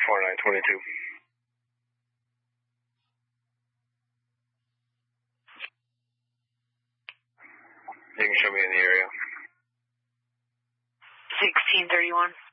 4922. You can show me in the area. 1631.